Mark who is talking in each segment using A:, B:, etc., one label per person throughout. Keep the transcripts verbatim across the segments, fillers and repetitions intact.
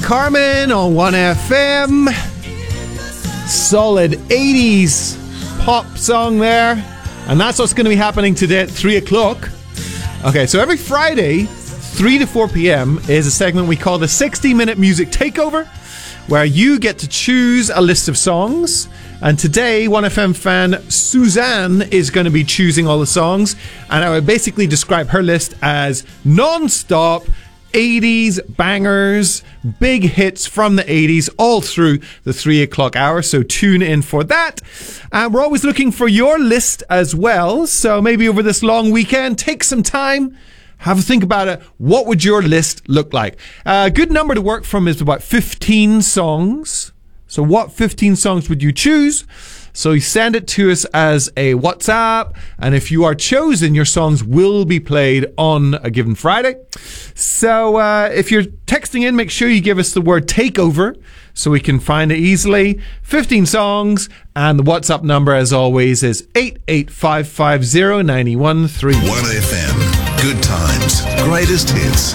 A: Carmen on one F M. Solid eighties pop song there. And that's what's going to be happening today at three o'clock. Okay, so every Friday, three to four p.m. is a segment we call the sixty minute Music Takeover, where you get to choose a list of songs. And today, one F M fan Suzanne is going to be choosing all the songs. And I would basically describe her list as non-stop eighties bangers, big hits from the eighties all through the three o'clock hour. So tune in for that. And we're always looking for your list as well. So maybe over this long weekend, take some time, have a think about it. What would your list look like? A good number to work from is about fifteen songs. So what fifteen songs would you choose? So you send it to us as a WhatsApp, and if you are chosen, your songs will be played on a given Friday. So uh, if you're texting in, make sure you give us the word takeover so we can find it easily. fifteen songs, and the WhatsApp number, as always, is eight eight five five zero nine one three.
B: one F M, good times, greatest hits.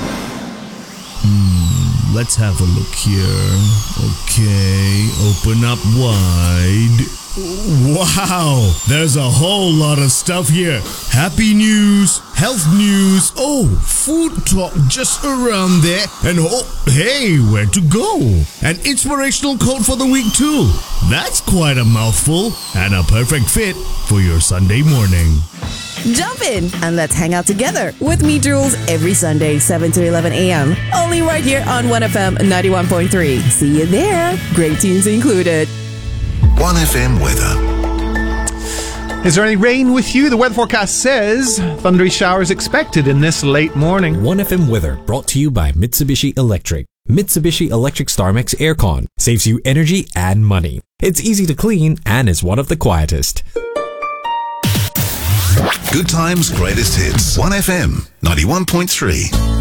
C: Hmm, let's have a look here. Okay, open up wide. Wow, there's a whole lot of stuff here. Happy news, health news, oh, food talk just around there, and oh, hey, where to go? An inspirational quote for the week too. That's quite a mouthful, and a perfect fit for your Sunday morning.
D: Jump in and let's hang out together with me, Jules, every Sunday, seven to eleven a.m. Only right here on one F M ninety-one point three. See you there. Great tunes included.
B: one F M weather.
A: Is there any rain with you? The weather forecast says thundery showers expected in this late morning.
E: one F M weather brought to you by Mitsubishi Electric. Mitsubishi Electric StarMax Aircon saves you energy and money. It's easy to clean and is one of the quietest.
B: Good times, greatest hits. one F M ninety-one point three.